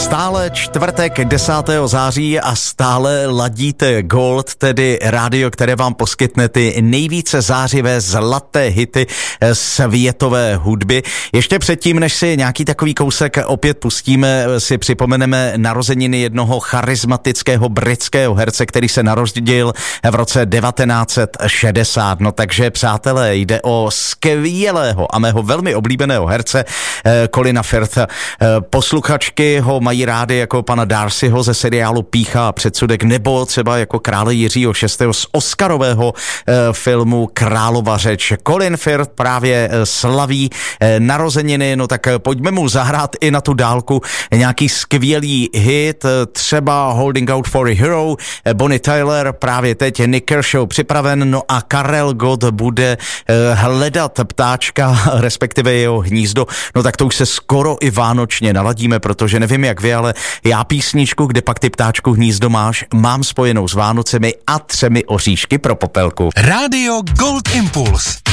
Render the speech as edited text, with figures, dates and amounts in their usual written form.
Stále čtvrtek 10. září a stále ladíte Gold, tedy rádio, které vám poskytne ty nejvíce zářivé zlaté hity světové hudby. Ještě předtím, než si nějaký takový kousek opět pustíme, si připomeneme narozeniny jednoho charismatického britského herce, který se narodil v roce 1960. No takže, přátelé, jde o skvělého a mého velmi oblíbeného herce Colina Firtha. Posluchačky ho mají rády jako pana Darcyho ze seriálu Pýcha a předsudek, nebo třeba jako krále Jiřího VI. Z Oscarového filmu Králova řeč. Colin Firth právě slaví narozeniny, no tak pojďme mu zahrát i na tu dálku nějaký skvělý hit, třeba Holding Out for a Hero, Bonnie Tyler, právě teď Nick Kershaw připraven, no a Karel Gott bude hledat ptáčka, respektive jeho hnízdo, no tak to už se skoro i vánočně naladíme, protože nevím jak vy, ale já písničku, kde pak ty ptáčku hnízdo máš, mám spojenou s Vánocemi a 3 oříšky pro popelku. Rádio Gold Impuls.